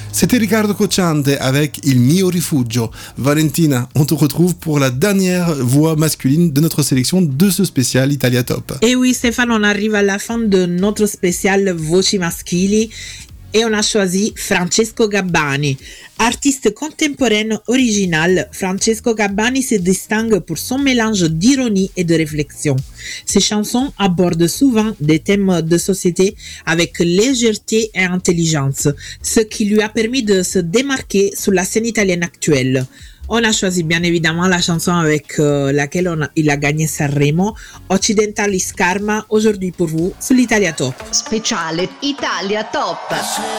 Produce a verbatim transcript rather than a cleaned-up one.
C'était Riccardo Cocciante avec Il mio rifugio. Valentina, on te retrouve pour la dernière voix masculine de notre sélection de ce spécial Italia Top. Et oui Stéphane, on arrive à la fin de notre spécial Voci maschili. Et on a choisi Francesco Gabbani. Artiste contemporain original, Francesco Gabbani se distingue pour son mélange d'ironie et de réflexion. Ses chansons abordent souvent des thèmes de société avec légèreté et intelligence, ce qui lui a permis de se démarquer sur la scène italienne actuelle. On a choisi bien évidemment la chanson avec euh, laquelle on a, il a gagné Sanremo, Occidentalis Karma, aujourd'hui pour vous sur l'Italia Top. Speciale Italia Top.